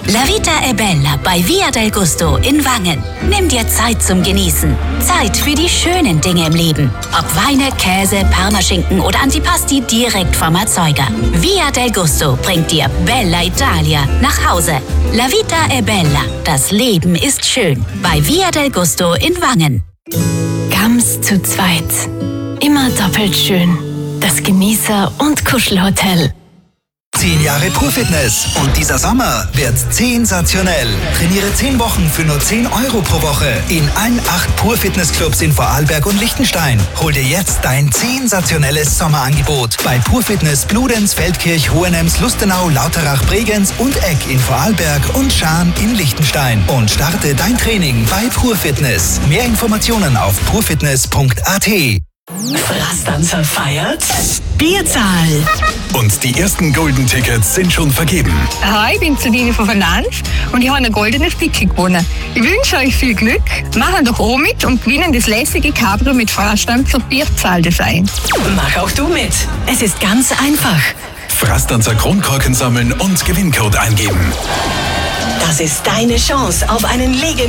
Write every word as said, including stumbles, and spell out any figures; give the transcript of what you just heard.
La Vita è Bella bei Via del Gusto in Wangen. Nimm dir Zeit zum Genießen. Zeit für die schönen Dinge im Leben. Ob Weine, Käse, Parmaschinken oder Antipasti direkt vom Erzeuger. Via del Gusto bringt dir Bella Italia nach Hause. La Vita è Bella. Das Leben ist schön. Bei Via del Gusto in Wangen. Ganz zu zweit. Immer doppelt schön. Das Genießer- und Kuschelhotel. Zehn Jahre Pur-Fitness und dieser Sommer wird's sensationell. Trainiere zehn Wochen für nur zehn Euro pro Woche in allen acht Pur-Fitness-Clubs in Vorarlberg und Liechtenstein. Hol dir jetzt dein sensationelles Sommerangebot bei Pur-Fitness Bludenz, Feldkirch, Hohenems, Lustenau, Lauterach, Bregenz und Egg in Vorarlberg und Schaan in Liechtenstein. Und starte dein Training bei Pur-Fitness. Mehr Informationen auf purfitness punkt a t. Frastanzer feiert Bierzahl. Und die ersten Golden Tickets sind schon vergeben. Hi, ich bin Sabine von Finanz und ich habe ein goldenes Ticket gewonnen. Ich wünsche euch viel Glück. Machen doch auch mit und gewinnen das lässige Cabrio mit Frastanzer Bierzahl-Design. Mach auch du mit. Es ist ganz einfach. Frastanzer Kronkorken sammeln und Gewinncode eingeben. Das ist deine Chance auf einen legendären